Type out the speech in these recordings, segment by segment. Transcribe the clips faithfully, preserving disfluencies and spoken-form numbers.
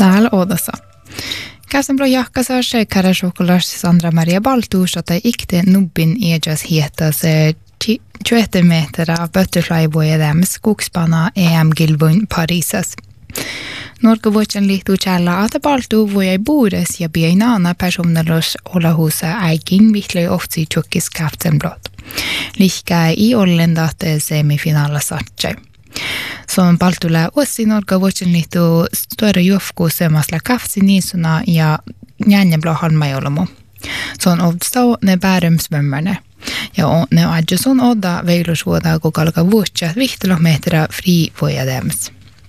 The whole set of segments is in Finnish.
Täällä odassa. Käsemblo jahkasa se karashokolas Sandra Maria Baltus että ikte nubbin ejas hietas tjugoett meter butterfly däms skogsbana E M Gilvun Parisas. Norge vuochen lihtu källa att Baltu voi bores ja bienana personelos olla husa eikin mihlei ohtsi tjukkis kaftsenblot. Lihkä i ollendat semifinala satse. Som Baltulla ossi Norge vuochen lihtu stora jofku semasla kaftsinnisuna ja njänjäblå halmajolomo. Se on ovstau ne bärumsvömmerne. Ja ne adjuson odda veilusvuoda kukalka vuotcha vihtolometra fri vojadems.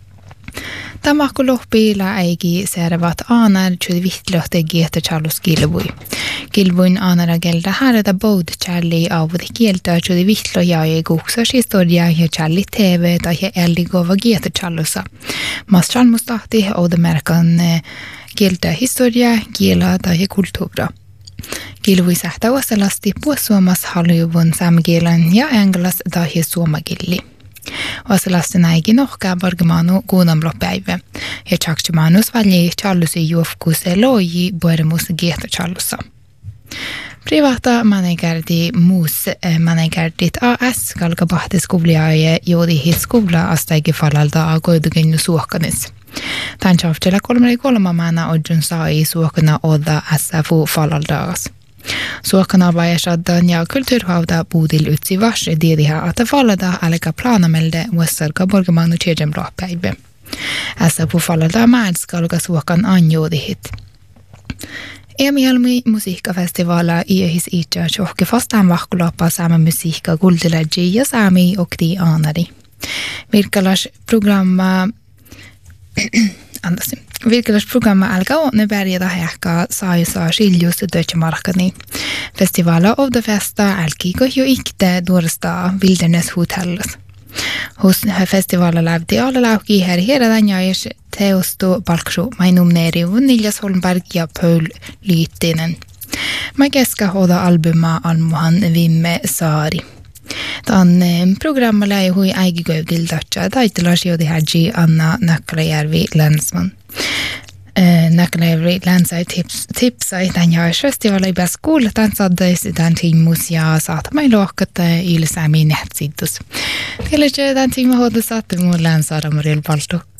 Tämä kun lohpiila eigi servat aanar tjudi vihtlohte gieta Charles Gilvui. Gilvuin aanara gelda härda bod Charlie avudi kieltä tjudi vihtlo jae guksas historia ja Charlie T V tai ja elligova gieta Charlosa. Mas Chalmus tahti oudemärkan kieltä historia, kiela tai ja kulttuura. Gilvui sähtä osalasti puosuomas haljuvun samgielan ja englas tai ja suomagilli. Osalasten eikin ohkaa borgamanu kuunamlopäivä. Ja tjaksumanus valje Charlusi juofkuse loji boeremus gieta Charlusa. Privata manegardi muus manegardit A S kalka bahti skovliaje jodi hit skovla astaigi falalda a goidugennu suokanis. Tämän tjavtela kolmari kolma mana odjun sai suokana odda S F U falaldaas. Suokana vajashaddan ja kulturhavda budil utsi varse diediha att fallada alika planamelde vuossarka borgamanu tjedjem loppäivä. S F U falalda määdskalka suokan anjodihit. Emialmi musiikkafestivaala iehis itse tjohke fastaan vahkuloppa saama musiikka kultiläji ja saami okti aanari. Virkalas programma Andasin. Virkelas programma alkaa ne pärjätä ehkä saajassa skiljus Deutsche Festivala of the festa alkiko jo ikte duorsta Wilderness Hotels. Hos festivalla lävdi alla lauki här hela den jäs teosto palksu mainumneri Niljas Holmberg ja Paul Lytinen. Mä keska hoda albuma almuhan Vimme Saari. Tämän programmalla ei hui äigigövdildatsa taitelas jodi häji Anna Näkkalajärvi Länsman. Näkkalajärvi Länsai tips tipsai tämän jäs festivala ibas kuulla tämän saddais tämän tiimus ja saatamme lohkat ilsäämiin nähtsidus. Tiedätkö tämän tiimu hoida saatte muun Länsaara Mariel Baltu.